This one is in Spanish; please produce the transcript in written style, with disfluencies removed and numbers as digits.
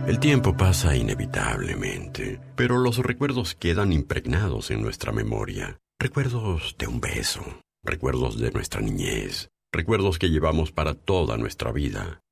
El tiempo pasa inevitablemente, pero los recuerdos quedan impregnados en nuestra memoria. Recuerdos de un beso, recuerdos de nuestra niñez, recuerdos que llevamos para toda nuestra vida.